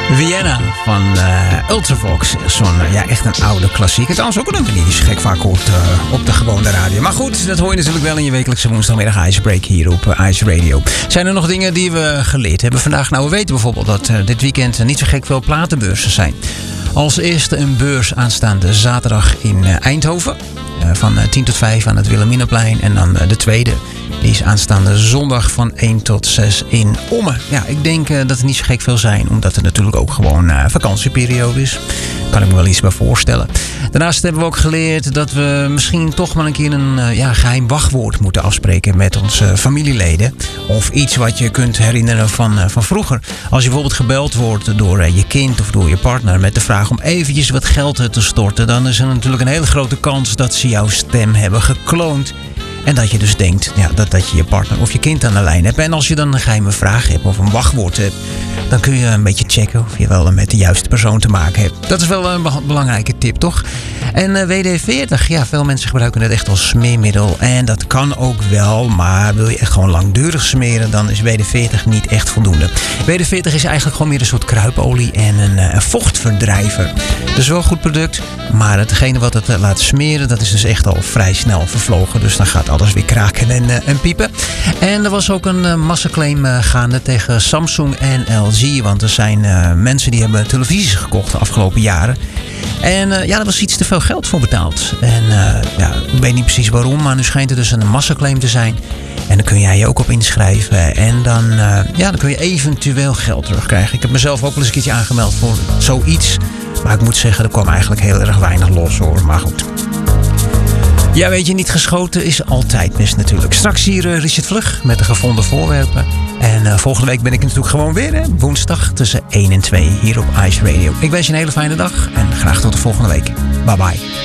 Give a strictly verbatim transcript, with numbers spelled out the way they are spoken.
Vienna van uh, Ultravox. Zo'n, uh, ja, echt een oude klassieker. Trouwens ook een nummer die is gek vaak hoort uh, op de gewone radio. Maar goed, dat hoor je natuurlijk wel in je wekelijkse woensdagmiddag Icebreak hier op uh, Ice Radio. Zijn er nog dingen die we geleerd hebben vandaag? Nou, we weten bijvoorbeeld dat uh, dit weekend uh, niet zo gek veel platenbeurzen zijn. Als eerste een beurs aanstaande zaterdag in uh, Eindhoven. Uh, van uh, tien tot vijf aan het Wilhelminaplein. En dan uh, de tweede. Die is aanstaande zondag van één tot zes in Ommen. Ja, ik denk uh, dat er niet zo gek veel zijn. Omdat het natuurlijk ook gewoon uh, vakantieperiode is. Daar kan ik me wel iets bij voorstellen. Daarnaast hebben we ook geleerd dat we misschien toch maar een keer een uh, ja, geheim wachtwoord moeten afspreken met onze familieleden. Of iets wat je kunt herinneren van, uh, van vroeger. Als je bijvoorbeeld gebeld wordt door uh, je kind of door je partner met de vraag om eventjes wat geld te storten. Dan is er natuurlijk een hele grote kans dat ze jouw stem hebben gekloond. En dat je dus denkt ja, dat, dat je je partner of je kind aan de lijn hebt. En als je dan een geheime vraag hebt of een wachtwoord hebt, dan kun je een beetje checken of je wel met de juiste persoon te maken hebt. Dat is wel een belangrijke tip, toch? En uh, W D veertig, ja, veel mensen gebruiken het echt als smeermiddel. En dat kan ook wel, maar wil je echt gewoon langdurig smeren, dan is W D veertig niet echt voldoende. W D veertig is eigenlijk gewoon meer een soort kruipolie en een, uh, een vochtverdrijver. Dus wel een goed product, maar hetgene wat het uh, laat smeren, dat is dus echt al vrij snel vervlogen. Dus dan gaat alles weer kraken en, uh, en piepen. En er was ook een uh, massaclaim uh, gaande tegen Samsung en L G. Want er zijn uh, mensen die hebben televisies gekocht de afgelopen jaren. En uh, ja, daar was iets te veel geld voor betaald. En uh, ja, ik weet niet precies waarom, maar nu schijnt het dus een massaclaim te zijn. En dan kun jij je ook op inschrijven. En dan, uh, ja, dan kun je eventueel geld terugkrijgen. Ik heb mezelf ook wel eens een keertje aangemeld voor zoiets. Maar ik moet zeggen, er kwam eigenlijk heel erg weinig los hoor. Maar goed. Ja, weet je, niet geschoten is altijd mis natuurlijk. Straks hier uh, Richard Vlug met de gevonden voorwerpen. En uh, volgende week ben ik natuurlijk gewoon weer, hè, woensdag tussen één en twee hier op Ice Radio. Ik wens je een hele fijne dag en graag tot de volgende week. Bye bye.